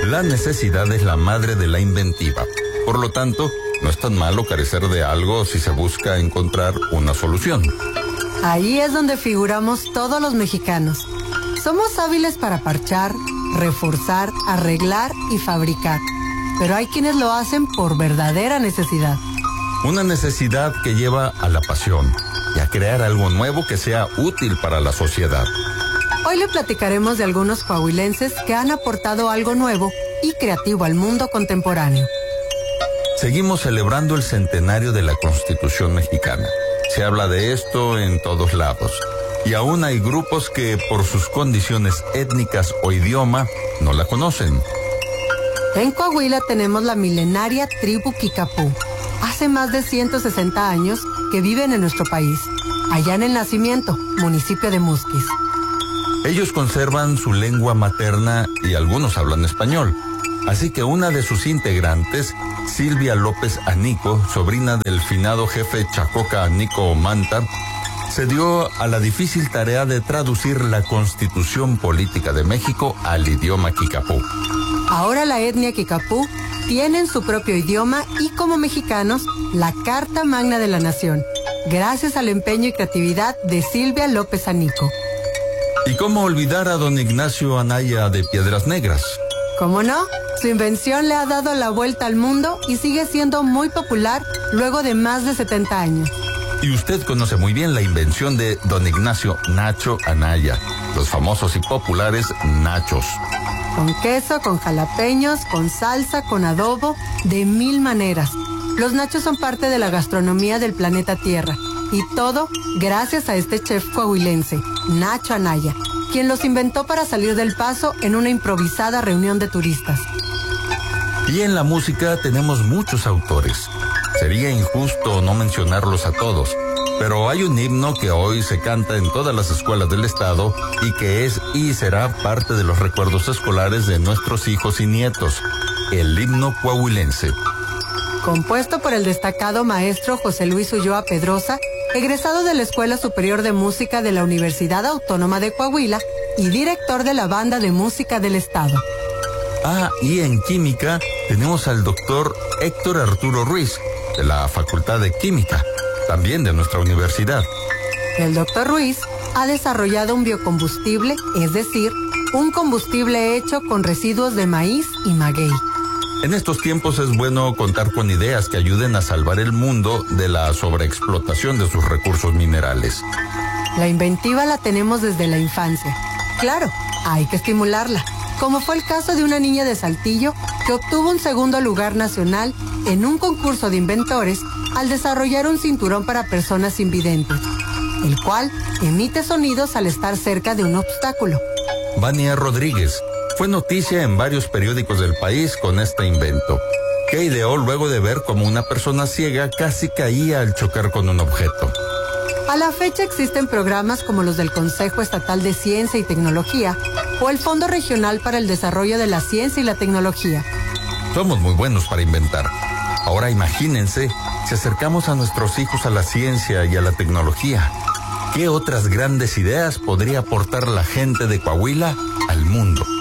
La necesidad es la madre de la inventiva. Por lo tanto, no es tan malo carecer de algo si se busca encontrar una solución. Ahí es donde figuramos todos los mexicanos. Somos hábiles para parchar, reforzar, arreglar y fabricar. Pero hay quienes lo hacen por verdadera necesidad. Una necesidad que lleva a la pasión y a crear algo nuevo que sea útil para la sociedad. Hoy le platicaremos de algunos coahuilenses que han aportado algo nuevo y creativo al mundo contemporáneo. Seguimos celebrando el centenario de la Constitución mexicana. Se habla de esto en todos lados. Y aún hay grupos que, por sus condiciones étnicas o idioma, no la conocen. En Coahuila tenemos la milenaria tribu Kicapú. Hace más de 160 años que viven en nuestro país, allá en El Nacimiento, municipio de Musquis. Ellos conservan su lengua materna y algunos hablan español. Así que una de sus integrantes, Silvia López Anico, sobrina del finado jefe Chacoca Anico Manta, se dio a la difícil tarea de traducir la Constitución Política de México al idioma Kicapú. Ahora la etnia Kicapú tienen su propio idioma y como mexicanos, la Carta Magna de la Nación, gracias al empeño y creatividad de Silvia López Anico. ¿Y cómo olvidar a don Ignacio Anaya de Piedras Negras? ¿Cómo no? Su invención le ha dado la vuelta al mundo y sigue siendo muy popular luego de más de 70 años. Y usted conoce muy bien la invención de don Ignacio Nacho Anaya, los famosos y populares nachos. Con queso, con jalapeños, con salsa, con adobo, de 1000 maneras. Los nachos son parte de la gastronomía del planeta Tierra. Y todo gracias a este chef coahuilense, Nacho Anaya, quien los inventó para salir del Paso en una improvisada reunión de turistas. Y en la música tenemos muchos autores. Sería injusto no mencionarlos a todos, pero hay un himno que hoy se canta en todas las escuelas del estado y que es y será parte de los recuerdos escolares de nuestros hijos y nietos, el himno coahuilense. Compuesto por el destacado maestro José Luis Ulloa Pedrosa, egresado de la Escuela Superior de Música de la Universidad Autónoma de Coahuila y director de la Banda de Música del Estado. Y en química tenemos al doctor Héctor Arturo Ruiz, de la Facultad de Química, también de nuestra universidad. El doctor Ruiz ha desarrollado un biocombustible, es decir, un combustible hecho con residuos de maíz y maguey. En estos tiempos es bueno contar con ideas que ayuden a salvar el mundo de la sobreexplotación de sus recursos minerales. La inventiva la tenemos desde la infancia. Claro, hay que estimularla, como fue el caso de una niña de Saltillo que obtuvo un segundo lugar nacional en un concurso de inventores al desarrollar un cinturón para personas invidentes, el cual emite sonidos al estar cerca de un obstáculo. Vania Rodríguez fue noticia en varios periódicos del país con este invento, que ideó luego de ver cómo una persona ciega casi caía al chocar con un objeto. A la fecha existen programas como los del Consejo Estatal de Ciencia y Tecnología o el Fondo Regional para el Desarrollo de la Ciencia y la Tecnología. Somos muy buenos para inventar. Ahora imagínense si acercamos a nuestros hijos a la ciencia y a la tecnología. ¿Qué otras grandes ideas podría aportar la gente de Coahuila al mundo?